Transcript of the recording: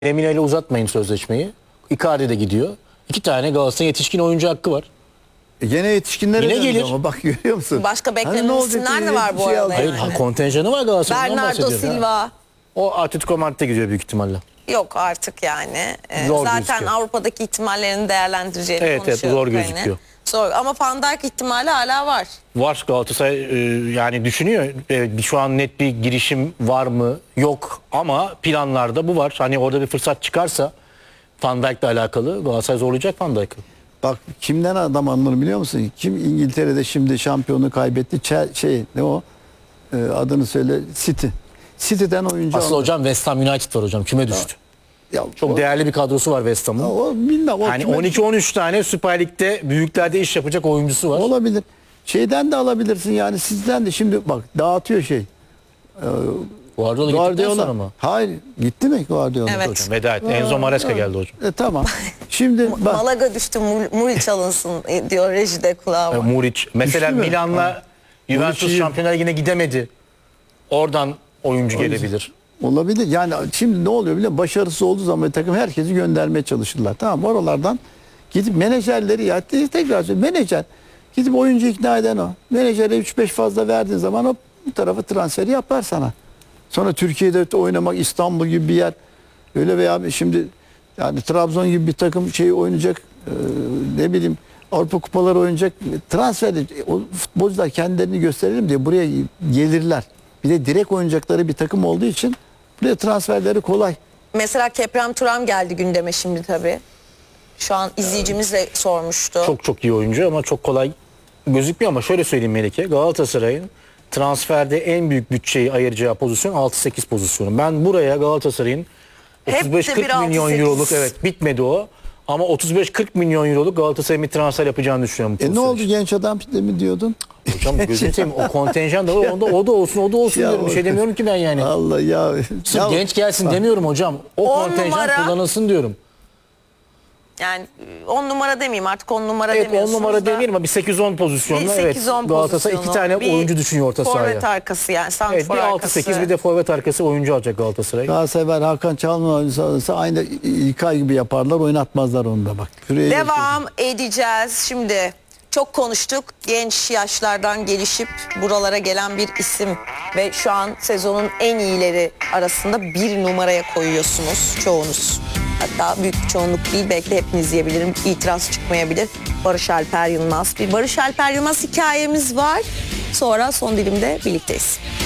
Emine ile uzatmayın sözleşmeyi. Icardi de gidiyor. 2 tane Galatasaray'ın yetişkin oyuncu hakkı var. Gene yetişkinlere Yine döndü gelir. ama bak görüyor musun? Başka beklenen Hani ne olacak isimler de diye var bir bu şey arada aldı. Hayır, yani. kontenjanı var Galatasaray'dan Bernardo bahsediyorum. Silva. O Atletico Madrid'e gidiyor büyük ihtimalle. Yok artık yani. Zor Zaten gözüküyor. Avrupa'daki ihtimallerini değerlendireceğini Evet, konuşuyorduk. zor hani. gözüküyor. Zor. Ama Van Dijk ihtimali hala var. Var Galatasaray yani düşünüyor. Şu an net bir girişim var mı? Yok ama planlarda bu var. Hani orada bir fırsat çıkarsa Van Dijk'le alakalı Galatasaray zorlayacak Van Dijk'ı. Bak kimden adam alınır biliyor musun? Kim İngiltere'de şimdi şampiyonu kaybetti? Ne o? Adını söyle. City. City'den oyuncu Aslında alınır. hocam West Ham United var hocam. Küme düştü. Ya, Çok değerli bir kadrosu var West Ham'ın. o bilmem. O Hani kime- 12-13 tane Süper Lig'de büyüklerde iş yapacak oyuncusu var. Olabilir. Şeyden de alabilirsin yani sizden de şimdi bak dağıtıyor şey. Guardiola gittikten sonra Guardiola. mı? Hayır gitti mi Guardiola? Evet. Hocam veda etti. Enzo Maresca geldi hocam. Tamam. Şimdi bak Malaga düştü, Muriç alınsın diyor rejide kulağıma. Muric. Mesela Düştü mü? Milan'la Juventus Muric'i- Şampiyonlar Ligi'ne gidemedi. Oradan oyuncu gelebilir. olabilir. Yani şimdi ne oluyor biliyor musun? Başarısız olduğu zaman bir takım herkesi göndermeye çalışırlar. Tamam oralardan gidip menajerleri ya tekrar söyleyeyim menajer gidip oyuncu ikna eden o. Menajere 3-5 fazla verdiğin zaman o bu tarafa transferi yapar sana. Sonra Türkiye'de oynamak İstanbul gibi bir yer öyle veya şimdi yani Trabzon gibi bir takım şeyi oynayacak ne bileyim Avrupa kupaları oynayacak transfer o futbolcular kendilerini gösterelim diye buraya gelirler. Bir de direkt oynayacakları bir takım olduğu için buraya transferleri kolay. Mesela Keprem Turam geldi gündeme şimdi tabii. Şu an izleyicimiz de sormuştu. Çok çok iyi oyuncu ama çok kolay gözükmüyor ama şöyle söyleyeyim Melike. Galatasaray'ın transferde en büyük bütçeyi ayıracağı pozisyon 6-8 pozisyonu. Ben buraya Galatasaray'ın Hep de 35-40 bir milyon 6-8. euroluk evet bitmedi o. Ama 35-40 milyon euroluk Galatasaray'ın bir transfer yapacağını düşünüyorum. bu Ne pozisyon oldu için. genç adam mi diyordun? Hocam gözünü seveyim o kontenjan da var. O da olsun o da olsun Ya diyorum. Bir şey demiyorum ki ben yani. Allah ya. Sırf genç gelsin demiyorum hocam. O 10 kontenjan numara. kullanılsın diyorum. Yani 10 numara demeyeyim artık 10 numara Evet 10 demiyorsunuz numara da. demeyelim ama bir 8-10 pozisyonda evet. 8-10 Galatasaray 2 pozisyonu, tane bir oyuncu düşünüyor orta sahaya. Forvet arkası yani Evet santrfor bir arkası. 6-8 bir de forvet arkası oyuncu alacak Galatasaray. Galatasaray Hakan Çalhanoğlu aynı İlkay gibi yaparlar oynatmazlar onu da bak. Küreği Devam edeceğiz. Şimdi çok konuştuk. Genç yaşlardan gelişip buralara gelen bir isim ve şu an sezonun en iyileri arasında bir numaraya koyuyorsunuz çoğunuz. Hatta büyük bir çoğunluk değil belki de hepiniz diyebilirim. İtiraz çıkmayabilir. Barış Alper Yılmaz. Bir Barış Alper Yılmaz hikayemiz var. Sonra son dilimde birlikteyiz.